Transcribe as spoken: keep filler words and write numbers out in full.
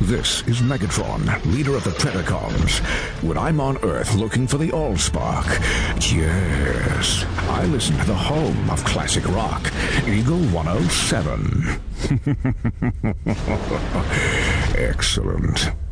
This is Megatron, leader of the Predacons. When I'm on Earth looking for the Allspark, yes, I listen to the home of classic rock, Eagle one oh seven. Excellent.